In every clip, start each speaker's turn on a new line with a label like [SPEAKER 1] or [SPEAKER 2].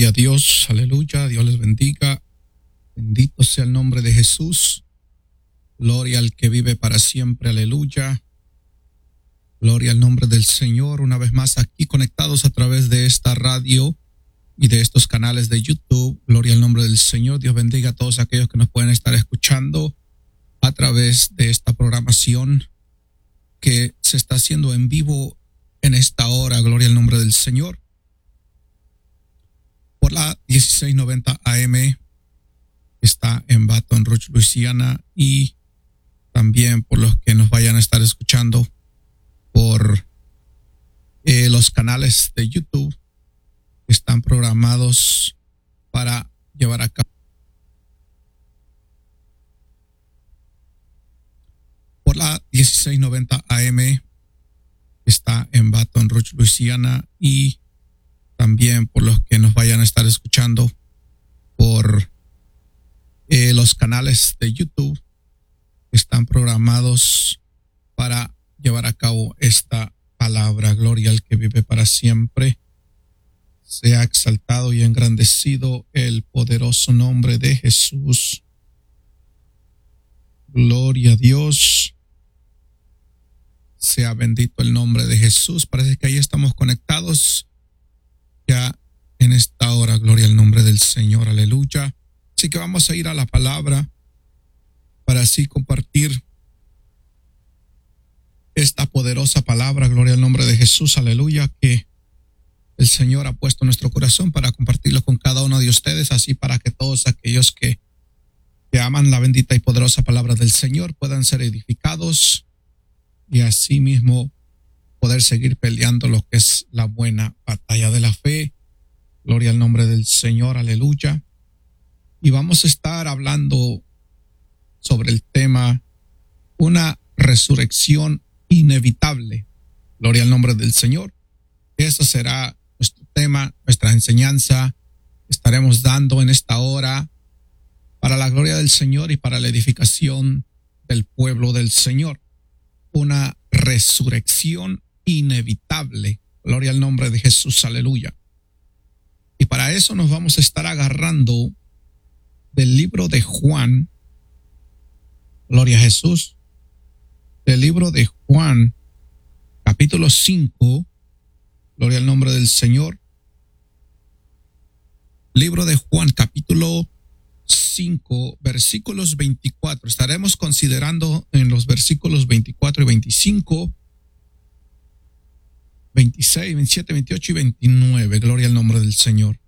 [SPEAKER 1] Gloria a Dios, aleluya, Dios les bendiga. Bendito sea el nombre de Jesús. Gloria al que vive para siempre, aleluya. Gloria al nombre del Señor. Una vez más aquí conectados a través de esta radio y de estos canales de YouTube. Gloria al nombre del Señor. Dios bendiga a todos aquellos que nos pueden estar escuchando a través de esta programación que se está haciendo en vivo en esta hora. Gloria al nombre del Señor. Por la 1690 AM, está en Baton Rouge, Luisiana, y también por los que nos vayan a estar escuchando por los canales de YouTube que están programados para llevar a cabo. Por la 1690 AM, está en Baton Rouge, Luisiana, y también por los que nos vayan a estar escuchando por los canales de YouTube que están programados para llevar a cabo esta palabra. Gloria al que vive para siempre. Sea exaltado y engrandecido el poderoso nombre de Jesús. Gloria a Dios. Sea bendito el nombre de Jesús. Parece que ahí estamos conectados ya en esta hora. Gloria al nombre del Señor, aleluya. Así que vamos a ir a la palabra para así compartir esta poderosa palabra. Gloria al nombre de Jesús, aleluya, que el Señor ha puesto en nuestro corazón para compartirlo con cada uno de ustedes, así para que todos aquellos que aman la bendita y poderosa palabra del Señor puedan ser edificados y así mismo poder seguir peleando lo que es la buena batalla de la fe. Gloria al nombre del Señor, aleluya. Y vamos a estar hablando sobre el tema una resurrección inevitable. Gloria al nombre del Señor. Eso será nuestro tema, nuestra enseñanza. Estaremos dando en esta hora para la gloria del Señor y para la edificación del pueblo del Señor. Una resurrección inevitable. Gloria al nombre de Jesús, aleluya. Y para eso nos vamos a estar agarrando del libro de Juan, gloria a Jesús, del libro de Juan, capítulo 5, gloria al nombre del Señor. Libro de Juan, capítulo 5, versículos 24. Estaremos considerando en los versículos 24 y 25, 26, 27, 28 y 29. Gloria al nombre del Señor.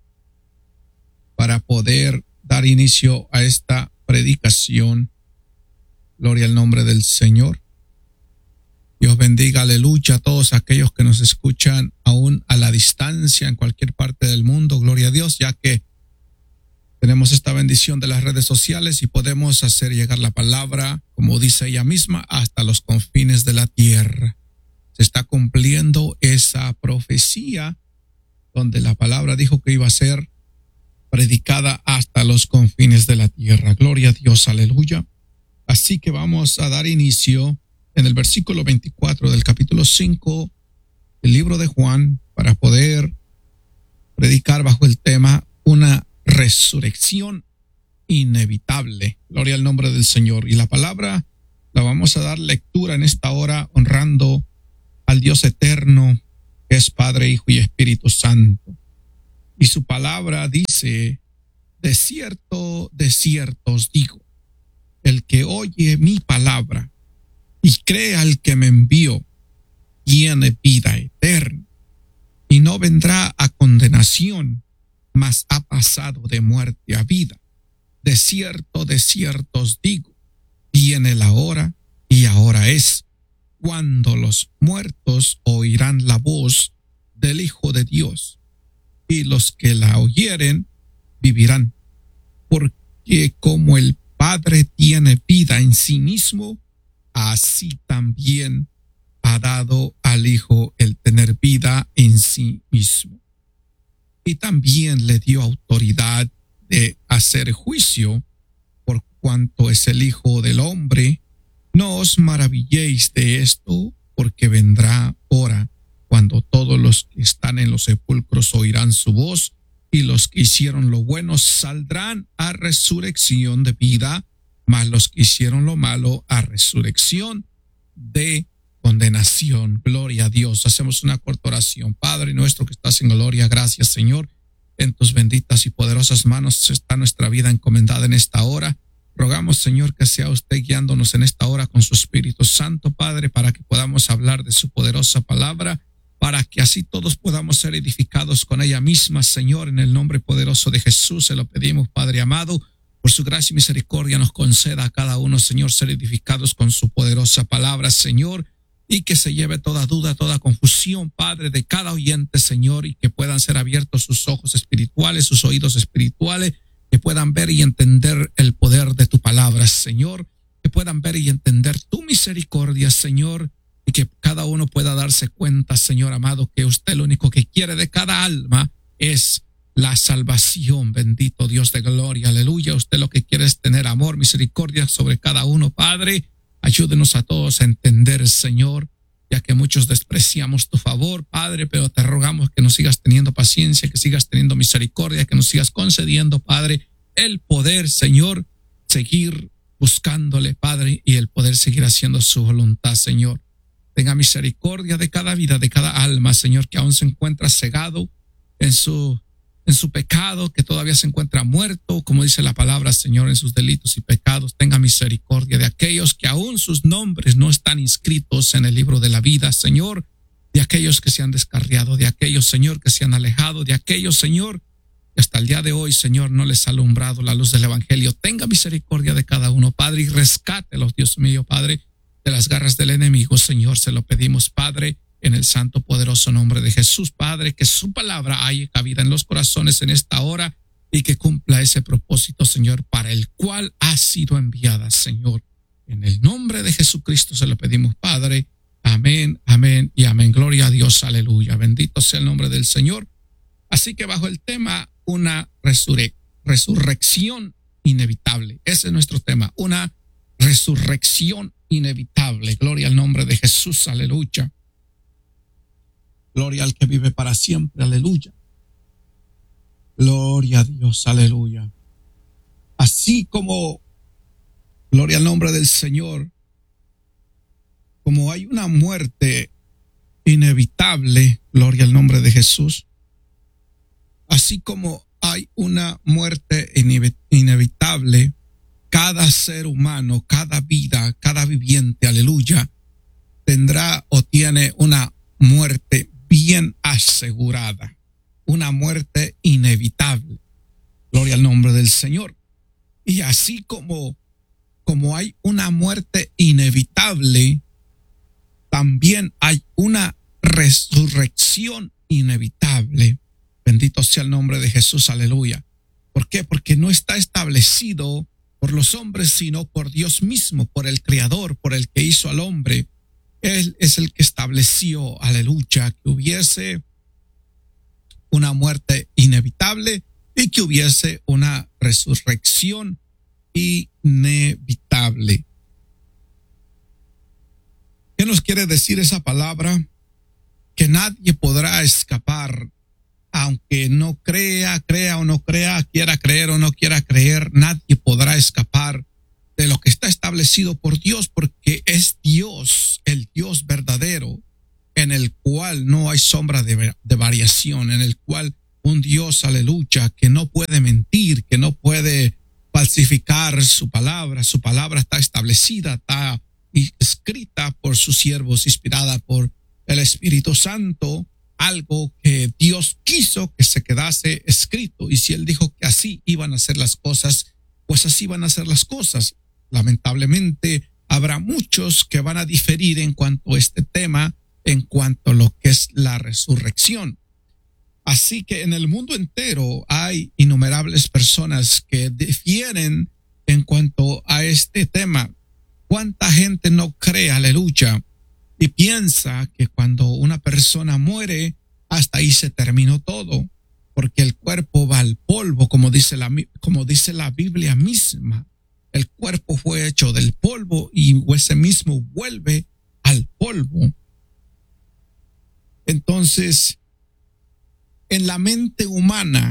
[SPEAKER 1] Para poder dar inicio a esta predicación. Gloria al nombre del Señor. Dios bendiga, aleluya, a todos aquellos que nos escuchan aún a la distancia en cualquier parte del mundo. Gloria a Dios, ya que tenemos esta bendición de las redes sociales y podemos hacer llegar la palabra, como dice ella misma, hasta los confines de la tierra. Se está cumpliendo esa profecía donde la palabra dijo que iba a ser predicada hasta los confines de la tierra. Gloria a Dios, aleluya. Así que vamos a dar inicio en el versículo 24 del capítulo 5 del libro de Juan para poder predicar bajo el tema una resurrección inevitable. Gloria al nombre del Señor. Y la palabra la vamos a dar lectura en esta hora honrando al Dios eterno, que es Padre, Hijo y Espíritu Santo. Y su palabra dice: de cierto os digo, el que oye mi palabra y cree al que me envió, tiene vida eterna, y no vendrá a condenación, mas ha pasado de muerte a vida. De cierto os digo, viene la hora, y ahora es, cuando los muertos oirán la voz del Hijo de Dios, y los que la oyeren vivirán. Porque como el Padre tiene vida en sí mismo, así también ha dado al Hijo el tener vida en sí mismo. Y también le dio autoridad de hacer juicio, por cuanto es el Hijo del Hombre. No os maravilléis de esto, porque vendrá hora cuando todos los que están en los sepulcros oirán su voz y los que hicieron lo bueno saldrán a resurrección de vida, mas los que hicieron lo malo a resurrección de condenación. Gloria a Dios. Hacemos una corta oración. Padre nuestro que estás en gloria, gracias, Señor. En tus benditas y poderosas manos está nuestra vida encomendada en esta hora. Rogamos, Señor, que sea usted guiándonos en esta hora con su Espíritu Santo, Padre, para que podamos hablar de su poderosa palabra, para que así todos podamos ser edificados con ella misma, Señor, en el nombre poderoso de Jesús. Se lo pedimos, Padre amado, por su gracia y misericordia nos conceda a cada uno, Señor, ser edificados con su poderosa palabra, Señor, y que se lleve toda duda, toda confusión, Padre, de cada oyente, Señor, y que puedan ser abiertos sus ojos espirituales, sus oídos espirituales, que puedan ver y entender el poder de tu palabra, Señor, que puedan ver y entender tu misericordia, Señor, y que cada uno pueda darse cuenta, Señor amado, que usted lo único que quiere de cada alma es la salvación. Bendito Dios de gloria, aleluya. Usted lo que quiere es tener amor, misericordia sobre cada uno, Padre. Ayúdenos a todos a entender, Señor, ya que muchos despreciamos tu favor, Padre, pero te rogamos que nos sigas teniendo paciencia, que sigas teniendo misericordia, que nos sigas concediendo, Padre, el poder, Señor, seguir buscándole, Padre, y el poder seguir haciendo su voluntad, Señor. Tenga misericordia de cada vida, de cada alma, Señor, que aún se encuentra cegado en su pecado, que todavía se encuentra muerto, como dice la palabra, Señor, en sus delitos y pecados. Tenga misericordia de aquellos que aún sus nombres no están inscritos en el libro de la vida, Señor, de aquellos que se han descarriado, de aquellos, Señor, que se han alejado, de aquellos, Señor, que hasta el día de hoy, Señor, no les ha alumbrado la luz del evangelio. Tenga misericordia de cada uno, Padre, y rescátelos, Dios mío, Padre, de las garras del enemigo, Señor. Se lo pedimos, Padre, en el santo poderoso nombre de Jesús, Padre, que su palabra haya cabida en los corazones en esta hora y que cumpla ese propósito, Señor, para el cual ha sido enviada, Señor. En el nombre de Jesucristo se lo pedimos, Padre. Amén, amén y amén. Gloria a Dios, aleluya. Bendito sea el nombre del Señor. Así que bajo el tema, una resurrección inevitable. Ese es nuestro tema, una resurrección inevitable. Gloria al nombre de Jesús, aleluya. Gloria al que vive para siempre, aleluya. Gloria a Dios, aleluya. Así como, gloria al nombre del Señor, como hay una muerte inevitable, gloria al nombre de Jesús, así como hay una muerte inevitable, cada ser humano, cada vida, cada viviente, aleluya, tendrá o tiene una muerte bien asegurada, una muerte inevitable. Gloria al nombre del Señor. Y así como hay una muerte inevitable, también hay una resurrección inevitable. Bendito sea el nombre de Jesús, aleluya. ¿Por qué? Porque no está establecido por los hombres, sino por Dios mismo, por el Creador, por el que hizo al hombre. Él es el que estableció, aleluya, que hubiese una muerte inevitable y que hubiese una resurrección inevitable. ¿Qué nos quiere decir esa palabra? Que nadie podrá escapar, aunque no crea o no crea, quiera creer o no quiera creer, nadie podrá escapar de lo que está establecido por Dios, porque es Dios, el Dios verdadero, en el cual no hay sombra de variación, en el cual un Dios, aleluya, que no puede mentir, que no puede falsificar su palabra está establecida, está escrita por sus siervos, inspirada por el Espíritu Santo, algo que Dios quiso que se quedase escrito, y si Él dijo que así iban a ser las cosas, pues así van a ser las cosas. Lamentablemente habrá muchos que van a diferir en cuanto a este tema, en cuanto a lo que es la resurrección. Así que en el mundo entero hay innumerables personas que difieren en cuanto a este tema. ¿Cuánta gente no cree, aleluya, y piensa que cuando una persona muere, hasta ahí se terminó todo? Porque el cuerpo va al polvo, como dice la Biblia misma. El cuerpo fue hecho del polvo y ese mismo vuelve al polvo. Entonces, en la mente humana,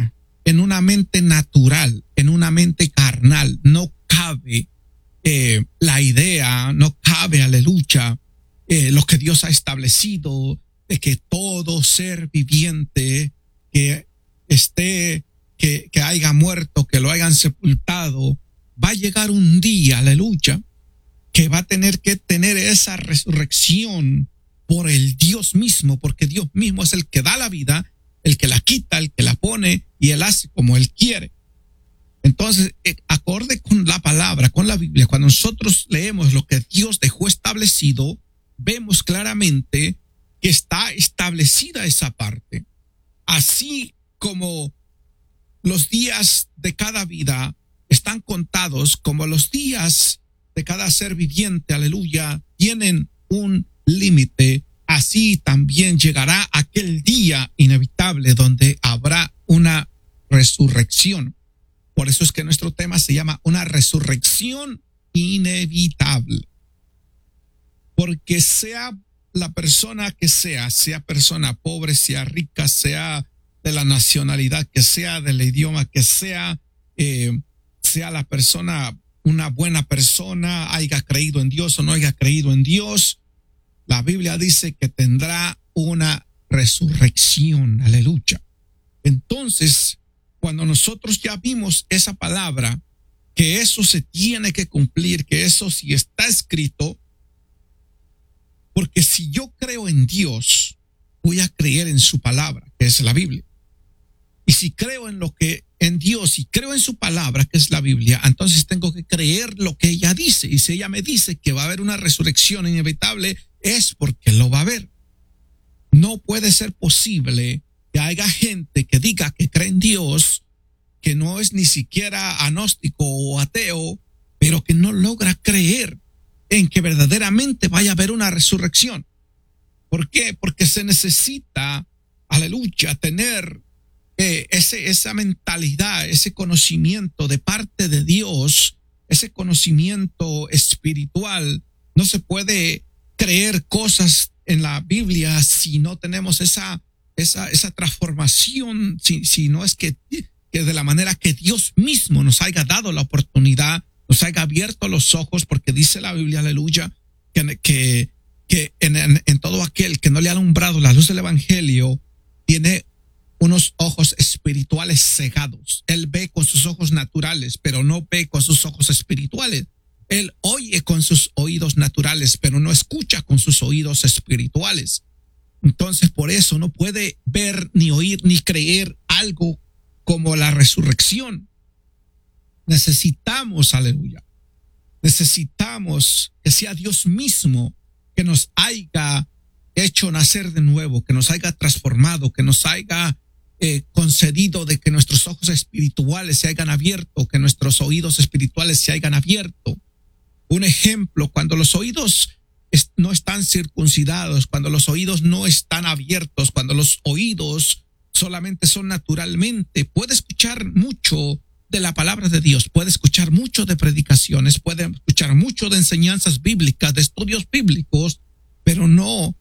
[SPEAKER 1] en una mente natural, en una mente carnal. No cabe la idea, no cabe, aleluya, lo que Dios ha establecido de que todo ser viviente que esté, que haya muerto, que lo hayan sepultado, va a llegar un día, aleluya, que va a tener que tener esa resurrección por el Dios mismo, porque Dios mismo es el que da la vida, el que la quita, el que la pone, y Él hace como Él quiere. Entonces, acorde con la palabra, con la Biblia, cuando nosotros leemos lo que Dios dejó establecido, vemos claramente que está establecida esa parte. Así como los días de cada vida están contados, como los días de cada ser viviente, aleluya, tienen un límite, así también llegará aquel día inevitable donde habrá una resurrección. Por eso es que nuestro tema se llama una resurrección inevitable. Porque sea la persona que sea persona pobre, sea rica, sea de la nacionalidad que sea, del idioma que sea la persona una buena persona, haya creído en Dios o no haya creído en Dios, la Biblia dice que tendrá una resurrección. Aleluya. Entonces, cuando nosotros ya vimos esa palabra, que eso se tiene que cumplir, que eso sí está escrito, porque si yo creo en Dios, voy a creer en su palabra, que es la Biblia. Y si creo en Dios y creo en su palabra, que es la Biblia, entonces tengo que creer lo que ella dice. Y si ella me dice que va a haber una resurrección inevitable, es porque lo va a haber. No puede ser posible que haya gente que diga que cree en Dios, que no es ni siquiera agnóstico o ateo, pero que no logra creer en que verdaderamente vaya a haber una resurrección. ¿Por qué? Porque se necesita, aleluya, tener esa mentalidad, ese conocimiento de parte de Dios, ese conocimiento espiritual. No se puede creer cosas en la Biblia si no tenemos esa transformación, si no es que de la manera que Dios mismo nos haya dado la oportunidad, nos haya abierto los ojos, porque dice la Biblia, aleluya, que en todo aquel que no le ha alumbrado la luz del evangelio tiene unos ojos espirituales cegados. Él ve con sus ojos naturales, pero no ve con sus ojos espirituales. Él oye con sus oídos naturales, pero no escucha con sus oídos espirituales. Entonces, por eso no puede ver, ni oír, ni creer algo como la resurrección. Necesitamos, aleluya, necesitamos que sea Dios mismo que nos haya hecho nacer de nuevo, que nos haya transformado, que nos haya concedido de que nuestros ojos espirituales se hayan abierto, que nuestros oídos espirituales se hayan abierto. Un ejemplo, cuando los oídos no están circuncidados, cuando los oídos no están abiertos, cuando los oídos solamente son naturalmente, puede escuchar mucho de la palabra de Dios, puede escuchar mucho de predicaciones, puede escuchar mucho de enseñanzas bíblicas, de estudios bíblicos, pero no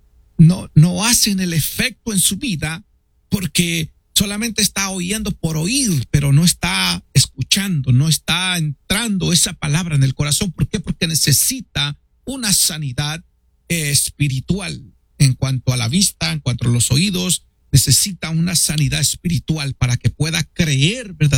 [SPEAKER 1] hacen el efecto en su vida, porque solamente está oyendo por oír, pero no está escuchando, no está entrando esa palabra en el corazón. ¿Por qué? Porque necesita una sanidad espiritual en cuanto a la vista, en cuanto a los oídos. Necesita una sanidad espiritual para que pueda creer verdaderamente